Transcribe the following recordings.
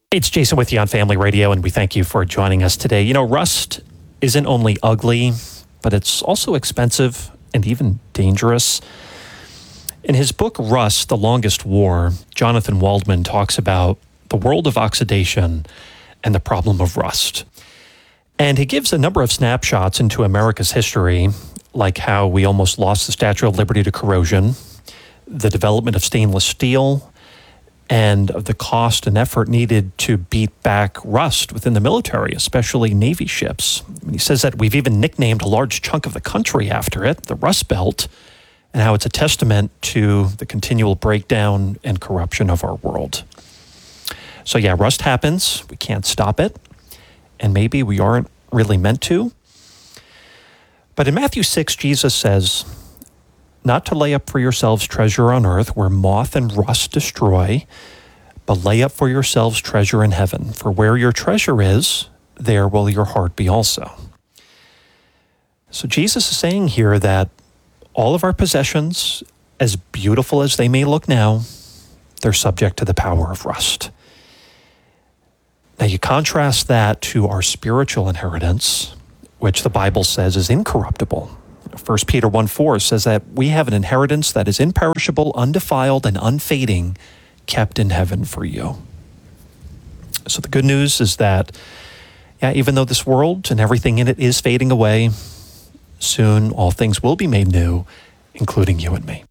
It's Jason with you on Family Radio, and we thank you for joining us today. You know, rust isn't only ugly, but it's also expensive and even dangerous. In his book, Rust, The Longest War, Jonathan Waldman talks about the world of oxidation and the problem of rust. And he gives a number of snapshots into America's history, like how we almost lost the Statue of Liberty to corrosion, the development of stainless steel, and of the cost and effort needed to beat back rust within the military, especially Navy ships. He says that we've even nicknamed a large chunk of the country after it, the Rust Belt, and how it's a testament to the continual breakdown and corruption of our world. So yeah, rust happens. We can't stop it. And maybe we aren't really meant to. But in Matthew 6, Jesus says, not to lay up for yourselves treasure on earth where moth and rust destroy, but lay up for yourselves treasure in heaven. For where your treasure is, there will your heart be also. So Jesus is saying here that all of our possessions, as beautiful as they may look now, they're subject to the power of rust. Now you contrast that to our spiritual inheritance, which the Bible says is incorruptible. 1 Peter 1:4 says that we have an inheritance that is imperishable, undefiled, and unfading, kept in heaven for you. So the good news is that, even though this world and everything in it is fading away, soon all things will be made new, including you and me.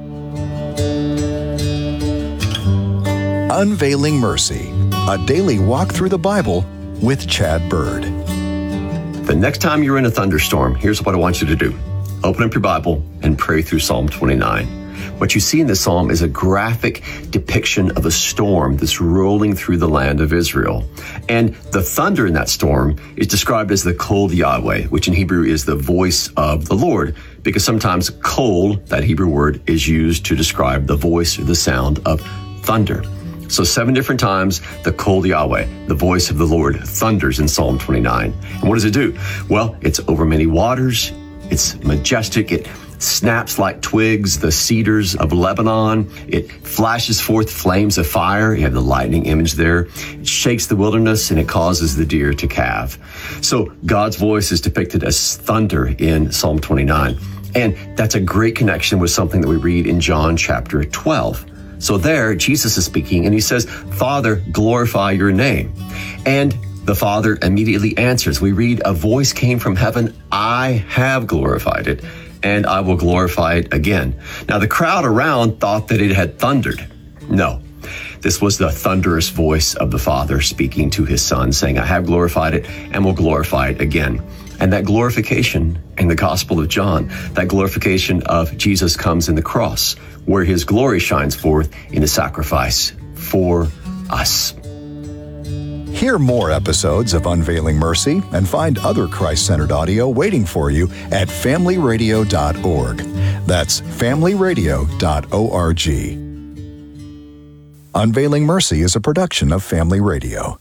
Unveiling Mercy, a daily walk through the Bible with Chad Bird. The next time you're in a thunderstorm, here's what I want you to do. Open up your Bible and pray through Psalm 29. What you see in this psalm is a graphic depiction of a storm that's rolling through the land of Israel. And the thunder in that storm is described as the Kol Yahweh, which in Hebrew is the voice of the Lord, because sometimes kol, that Hebrew word, is used to describe the voice or the sound of thunder. So 7 different times, the Kol Yahweh, the voice of the Lord, thunders in Psalm 29. And what does it do? Well, it's over many waters. It's majestic. It snaps like twigs, the cedars of Lebanon. It flashes forth flames of fire. You have the lightning image there. It shakes the wilderness, and it causes the deer to calve. So God's voice is depicted as thunder in Psalm 29. And that's a great connection with something that we read in John chapter 12. So there, Jesus is speaking, and he says, Father, glorify your name. And the Father immediately answers. We read, a voice came from heaven, I have glorified it, and I will glorify it again. Now, the crowd around thought that it had thundered. No, this was the thunderous voice of the Father speaking to his Son, saying, I have glorified it and will glorify it again. And that glorification in the Gospel of John, that glorification of Jesus comes in the cross, where his glory shines forth in the sacrifice for us. Hear more episodes of Unveiling Mercy and find other Christ-centered audio waiting for you at familyradio.org. That's familyradio.org. Unveiling Mercy is a production of Family Radio.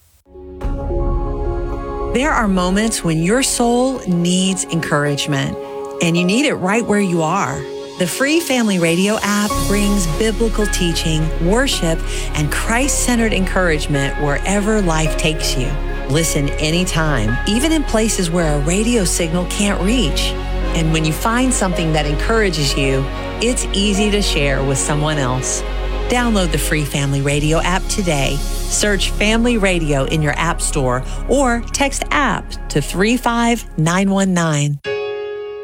There are moments when your soul needs encouragement, and you need it right where you are. The free Family Radio app brings biblical teaching, worship, and Christ-centered encouragement wherever life takes you. Listen anytime, even in places where a radio signal can't reach. And when you find something that encourages you, it's easy to share with someone else. Download the free Family Radio app today. Search Family Radio in your app store or text app to 35919.